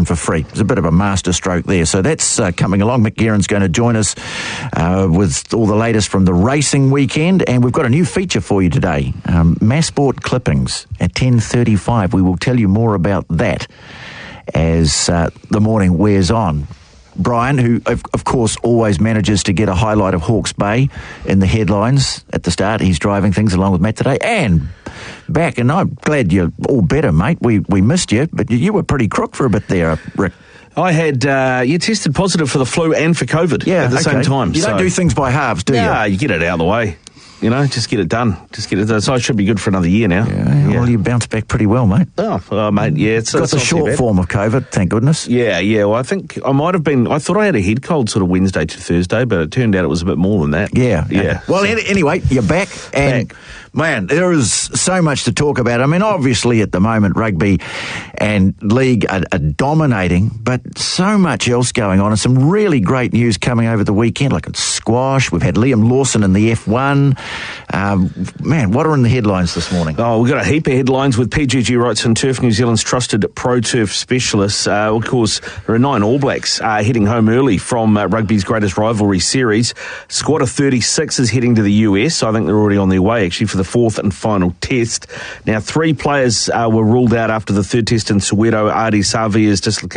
for free. It's a bit of a master stroke there. So that's coming along. Mick Guerin's going to join us with all the latest from the racing weekend, and we've got a new feature for you today. Massport Clippings at 10:35. We will tell you more about that as the morning wears on. Brian, who of course always manages to get a highlight of Hawke's Bay in the headlines at the start. He's driving things along with Matt today, and back, and I'm glad you're all better, mate. We missed you, but you were pretty crook for a bit there, Rick. I had, you tested positive for the flu and for COVID at the same time. You don't do things by halves, do you? Yeah, you get it out of the way. You know, just get it done. Just get it done. So I should be good for another year now. Yeah. Well, you bounced back pretty well, mate. Oh, mate, yeah. It's got the short form of COVID, thank goodness. Yeah. Well, I think I might have been, I thought I had a head cold sort of Wednesday to Thursday, but it turned out it was a bit more than that. Yeah. Well, anyway, you're back. And, man, there is so much to talk about. I mean, obviously at the moment, rugby and league are dominating, but so much else going on, and some really great news coming over the weekend, like it's squash. We've had Liam Lawson in the F1. Man, what are in the headlines this morning? Oh, we've got a heap of headlines with PGG Wrightson Turf, New Zealand's trusted pro turf specialist. Of course, there are 9 All Blacks heading home early from rugby's greatest rivalry series. Squad of 36 is heading to the US. So I think they're already on their way, actually, for the 4th and final test. Now, 3 players were ruled out after the 3rd test in Soweto. Ardie Savea is dislocated